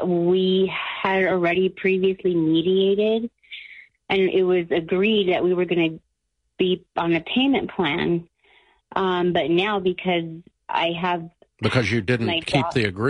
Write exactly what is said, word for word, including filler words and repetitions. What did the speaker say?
we had already previously mediated, and it was agreed that we were going to be on a payment plan. Um, but now, because I have because you didn't my keep job, the agreement.